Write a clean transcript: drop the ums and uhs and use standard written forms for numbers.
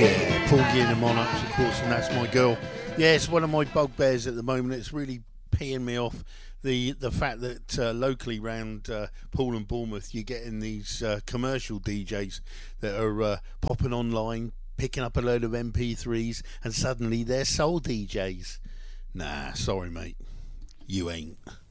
Yeah, Porgy and the Monarchs, of course, and That's My Girl. Yeah, it's one of my bugbears at the moment. It's really peeing me off. The fact that locally round Poole and Bournemouth, you're getting these commercial DJs that are popping online, picking up a load of MP3s, and suddenly they're soul DJs. Nah, sorry, mate. You ain't.